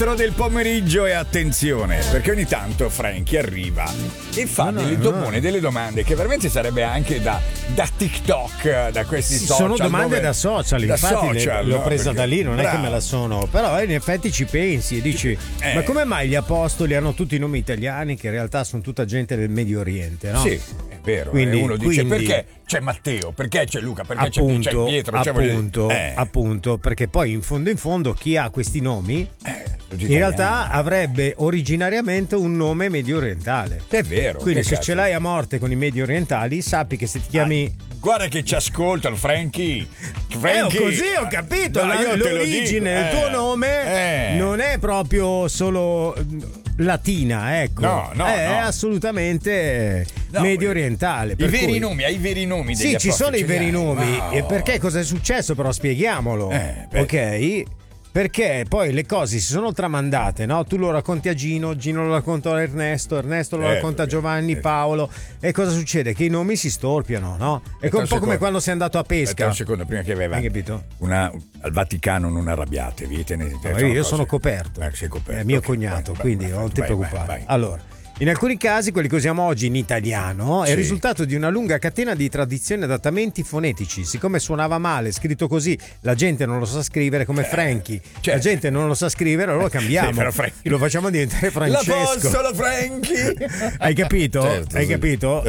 del pomeriggio e attenzione, perché ogni tanto Frankie arriva e fa delle domande che veramente sarebbe anche da TikTok, da questi social. Sono domande da social, infatti l'ho presa perché, da lì, non è che me la sono, però in effetti ci pensi e dici ma come mai gli apostoli hanno tutti i nomi italiani che in realtà sono tutta gente del Medio Oriente, no? Sì, è vero. Quindi, uno dice perché c'è Matteo, perché c'è Luca, perché c'è Pietro, appunto, perché poi in fondo chi ha questi nomi in realtà avrebbe originariamente un nome medio orientale. È vero. Quindi se ce l'hai a morte con i medio orientali, sappi che se ti chiami guarda che ci ascoltano, Frankie. Così ho capito. L'origine del tuo nome non è proprio solo latina, ecco. No, è assolutamente medio orientale. Hai i veri nomi degli sì, ci sono i veri apostoli. nomi. E perché cosa è successo? Però spieghiamolo. Ok? Perché poi le cose si sono tramandate, no? Tu lo racconti a Gino lo racconta a Ernesto lo racconta a Giovanni, Paolo. E cosa succede? Che i nomi si storpiano, no? È un po' come quando sei andato a pesca. Un secondo, prima che aveva. Hai capito? Al Vaticano non arrabbiate, io sono coperto. Sei coperto. È mio cognato, quindi non ti preoccupare. Allora. In alcuni casi, quelli che usiamo oggi in italiano, è il risultato di una lunga catena di tradizioni e adattamenti fonetici. Siccome suonava male, scritto così, la gente non lo sa scrivere, come Frankie. La gente non lo sa scrivere, allora cambiamo. Lo facciamo diventare Francesco. L'apostolo Frankie! Hai capito? Certo, Hai capito?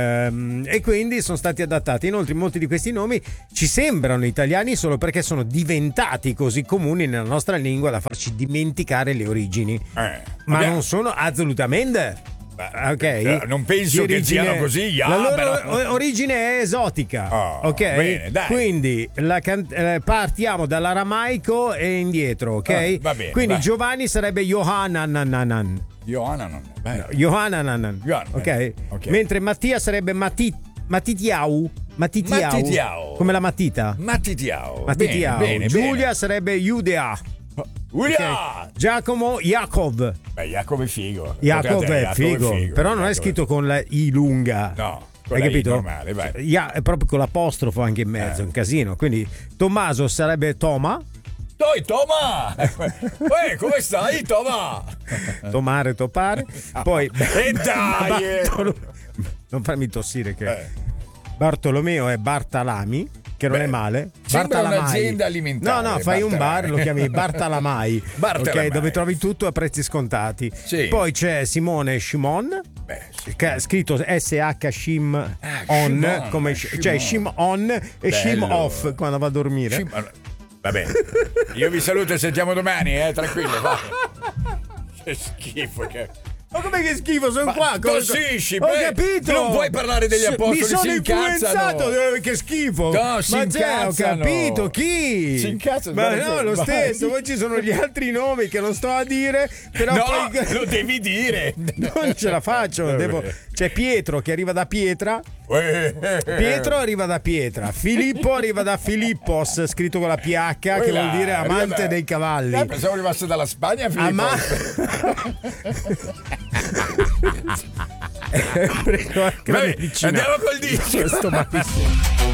E quindi sono stati adattati. Inoltre, molti di questi nomi ci sembrano italiani solo perché sono diventati così comuni nella nostra lingua da farci dimenticare le origini. Ma non sono assolutamente. Ok, non penso che siano così. La loro origine è esotica. Ok, bene, dai. Quindi partiamo dall'aramaico e indietro. Ok, va bene, quindi vai. Giovanni sarebbe Johannananan. Johannananan. Ok, mentre Mattia sarebbe Matitiau, come la matita. Matitiau. Bene, Giulia sarebbe Judea. Giacomo Jacob. Jacob è figo. Jacob è figo. Però non è scritto con la I lunga. No. Hai capito? Normale, vai. È proprio con l'apostrofo anche in mezzo, è un casino. Quindi Tommaso sarebbe Toma. Toma! Come stai, Toma? Topare. Poi dai! Non farmi tossire che Bartolomeo è Bartalami, che non è male. Sembra un'azienda alimentare. No, fai un bar, lo chiami Bartalamai. Ok, dove trovi tutto a prezzi scontati. Sì. Poi c'è Simone Shimon, scritto SH Shim On, come cioè Shim On e Shim Off quando va a dormire. Va bene. Io vi saluto e sentiamo domani, tranquillo, vai. Che schifo che. Ma com'è che schifo, sono qua. Tossisci, ho capito. Non puoi parlare degli apostoli, mi sono si influenzato. Che schifo. No, si incazzano. Ho capito chi. Si incazzano. Ma no, lo stesso. Poi ci sono gli altri nomi che non sto a dire. Però poi lo devi dire. Non ce la faccio. C'è Pietro che arriva da Pietra. Pietro arriva da Pietra. Filippo arriva da Filippos, scritto con la PH, che vuol dire amante dei cavalli. Pensavo arrivasse dalla Spagna, Filippo. Andiamo col disco. Sto malissimo.